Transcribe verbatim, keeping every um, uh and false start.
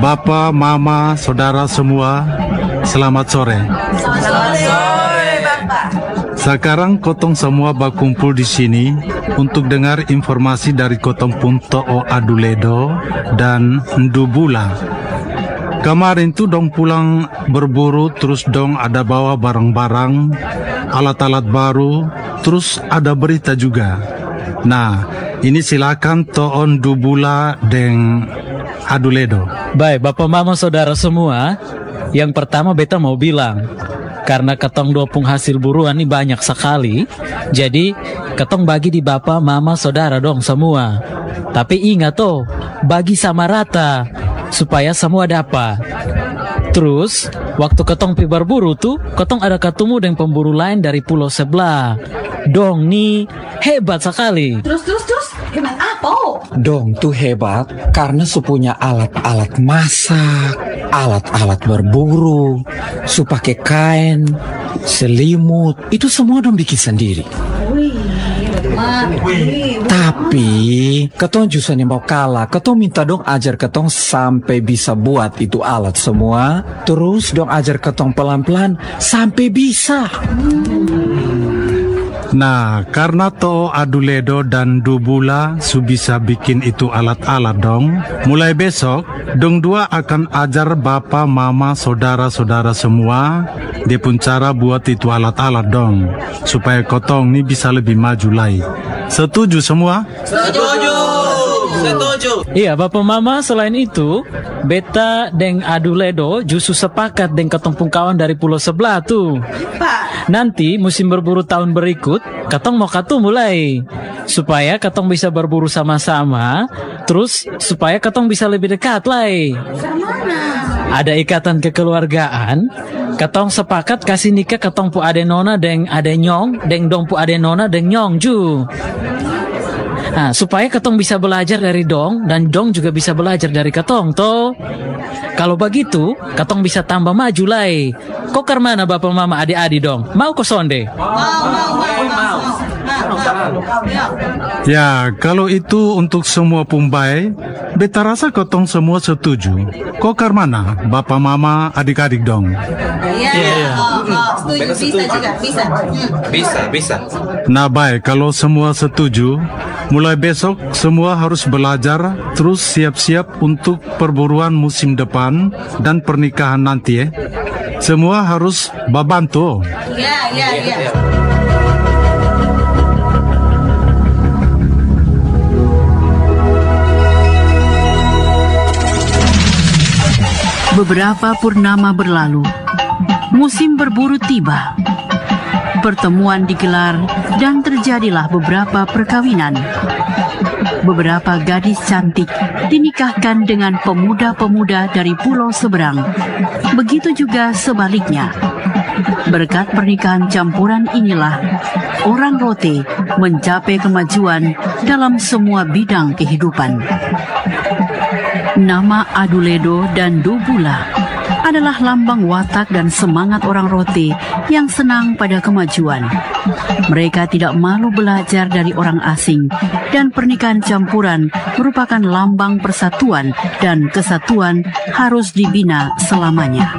Bapak, Mama, Saudara semua, selamat sore. Selamat sore, Bapak. Sekarang kotong semua berkumpul di sini untuk dengar informasi dari kotong Punto O Aduledo dan Ndubula. Kemarin tuh dong pulang berburu, terus dong ada bawa barang-barang, alat-alat baru, terus ada berita juga. Nah, ini silakan Toon Ndubula dan Aduledo. Baik, Bapak Mama Saudara semua, yang pertama beta mau bilang, karena ketong dua pung hasil buruan ini banyak sekali, jadi ketong bagi di Bapak Mama Saudara dong semua. Tapi ingat tuh, bagi sama rata supaya semua dapat. Terus waktu ketong pi berburu tuh, ketong ada ketemu dengan pemburu lain dari pulau sebelah. Dong nih hebat sekali. Terus, terus, terus, hebat apa? Dong tuh hebat karena supunya alat-alat masak, alat-alat berburu, su pakai kain, selimut, itu semua dong bikin sendiri. Wih, hebat. Wih, Tapi ketong justru nih mau kalah, ketong minta dong ajar ketong sampai bisa buat itu alat semua, terus dong ajar ketong pelan-pelan sampai bisa. Nah, karena To Aduledo dan Ndubula su bisa bikin itu alat-alat dong, mulai besok, dong dua akan ajar Bapak, Mama, Saudara-saudara semua dia pun cara buat itu alat-alat dong, supaya kotong nih bisa lebih maju lagi. Setuju semua? Setuju. Setuju. Iya, Bapak Mama, selain itu, beta dan Aduledo justru sepakat dengan ketong pung kawan dari pulau sebelah tuh. Pak. Nanti musim berburu tahun berikut, ketong mau katu mulai supaya ketong bisa berburu sama-sama, terus supaya ketong bisa lebih dekat lah. Ada ikatan kekeluargaan, ketong sepakat kasih nikah ketong pu ade nona deng ade nyong, deng dong pu ade nona deng nyong ju. Nah, supaya ketong bisa belajar dari dong dan dong juga bisa belajar dari ketong toh. Kalau begitu, ketong bisa tambah maju lai. Kok karmana Bapak Mama adik-adik dong? Mau ke sonde? Ya, kalau itu untuk semua pumbai, beta rasa kotong semua setuju. Kok karmana Bapak, Mama, adik-adik dong? Iya, iya. Oh, oh, setuju, bisa juga, bisa. Hmm. Bisa, bisa. Nah baik, kalau semua setuju, mulai besok semua harus belajar, terus siap-siap untuk perburuan musim depan dan pernikahan nanti ya. Semua harus babantu. Iya, iya, iya. Beberapa purnama berlalu, musim berburu tiba. Pertemuan digelar dan terjadilah beberapa perkawinan. Beberapa gadis cantik dinikahkan dengan pemuda-pemuda dari pulau seberang. Begitu juga sebaliknya. Berkat pernikahan campuran inilah orang Rote mencapai kemajuan dalam semua bidang kehidupan. Nama Aduledo dan Ndubula adalah lambang watak dan semangat orang Rote yang senang pada kemajuan. Mereka tidak malu belajar dari orang asing, dan pernikahan campuran merupakan lambang persatuan dan kesatuan harus dibina selamanya.